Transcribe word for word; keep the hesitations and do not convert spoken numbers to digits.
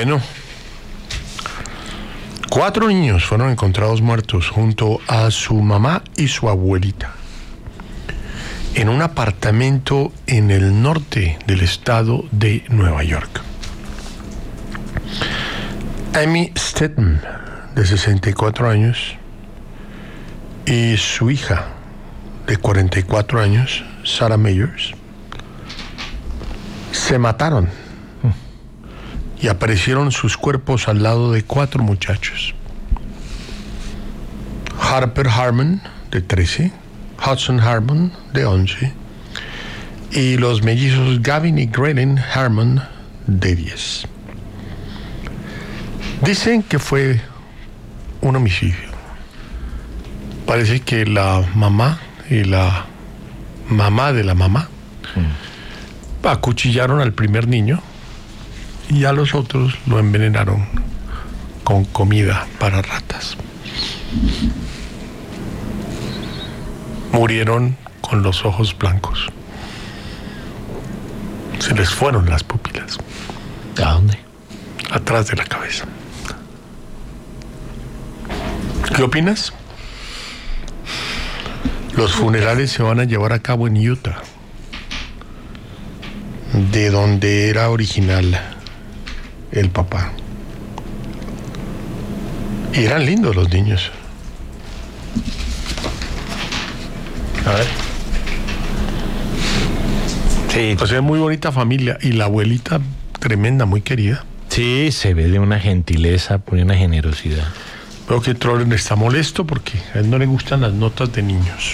Bueno, cuatro niños fueron encontrados muertos junto a su mamá y su abuelita en un apartamento en el norte del estado de Nueva York. Amy Stedman, de sesenta y cuatro años, y su hija, de cuarenta y cuatro años, Sarah Meyers, se mataron y aparecieron sus cuerpos al lado de cuatro muchachos. Harper Harmon, de trece, Hudson Harmon, de once, y los mellizos Gavin y Grayling Harmon, de diez. Dicen que fue un homicidio. Parece que la mamá y la mamá de la mamá mm. acuchillaron al primer niño y a los otros lo envenenaron con comida para ratas. Murieron con los ojos blancos. Se les fueron las pupilas. ¿A dónde? Atrás de la cabeza. ¿Qué opinas? Los funerales se van a llevar a cabo en Utah, de donde era original el papá. Y eran lindos los niños. A ver. Sí. O sea, muy bonita familia. Y la abuelita tremenda, muy querida. Sí, se ve de una gentileza, de una generosidad. Veo que Troller está molesto porque a él no le gustan las notas de niños.